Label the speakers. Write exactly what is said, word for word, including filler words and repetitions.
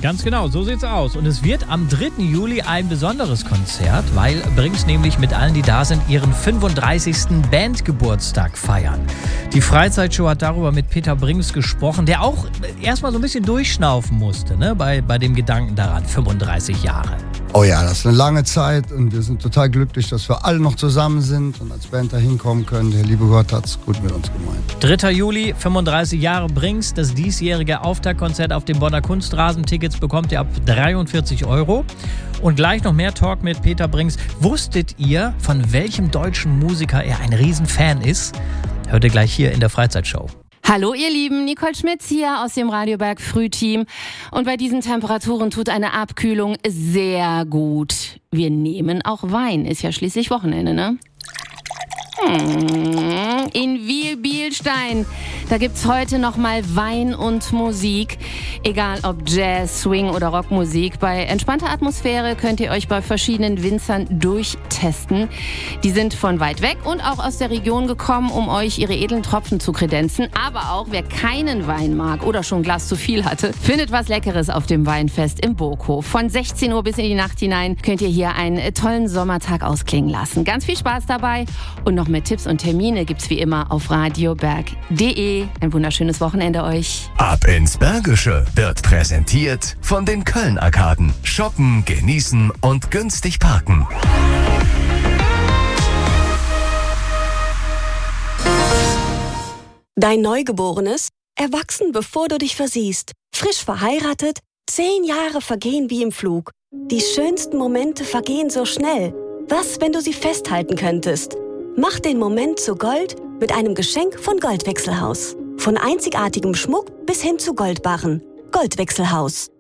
Speaker 1: Ganz genau, so sieht's aus. Und es wird am dritten Juli ein besonderes Konzert, weil Brings nämlich mit allen, die da sind, ihren fünfunddreißigsten Bandgeburtstag feiern. Die Freizeitshow hat darüber mit Peter Brings gesprochen, der auch erstmal so ein bisschen durchschnaufen musste, ne, bei, bei dem Gedanken daran, fünfunddreißig Jahre.
Speaker 2: Oh ja, das ist eine lange Zeit und wir sind total glücklich, dass wir alle noch zusammen sind und als Band da hinkommen können. Der liebe Gott hat's gut mit uns gemeint.
Speaker 1: dritter Juli, fünfunddreißig Jahre Brings, das diesjährige Auftaktkonzert auf dem Bonner Kunstrasen. Tickets bekommt ihr ab dreiundvierzig Euro. Und gleich noch mehr Talk mit Peter Brings. Wusstet ihr, von welchem deutschen Musiker er ein Riesenfan ist? Hört ihr gleich hier in der Freizeitshow.
Speaker 3: Hallo ihr Lieben, Nicole Schmitz hier aus dem Radioberg Frühteam. Und bei diesen Temperaturen tut eine Abkühlung sehr gut. Wir nehmen auch Wein, ist ja schließlich Wochenende, ne? In Wiel-Bielstein, da gibt's heute noch mal Wein und Musik. Egal ob Jazz, Swing oder Rockmusik. Bei entspannter Atmosphäre könnt ihr euch bei verschiedenen Winzern durchtesten. Die sind von weit weg und auch aus der Region gekommen, um euch ihre edlen Tropfen zu kredenzen. Aber auch wer keinen Wein mag oder schon ein Glas zu viel hatte, findet was Leckeres auf dem Weinfest im Burghof. Von sechzehn Uhr bis in die Nacht hinein könnt ihr hier einen tollen Sommertag ausklingen lassen. Ganz viel Spaß dabei und noch mehr Tipps und Termine gibt's wie immer auf radioberg punkt de. Ein wunderschönes Wochenende euch.
Speaker 4: Ab ins Bergische wird präsentiert von den Köln-Arkaden. Shoppen, genießen und günstig parken.
Speaker 5: Dein Neugeborenes? Erwachsen, bevor du dich versiehst. Frisch verheiratet? Zehn Jahre vergehen wie im Flug. Die schönsten Momente vergehen so schnell. Was, wenn du sie festhalten könntest? Mach den Moment zu Gold mit einem Geschenk von Goldwechselhaus. Von einzigartigem Schmuck bis hin zu Goldbarren. Goldwechselhaus.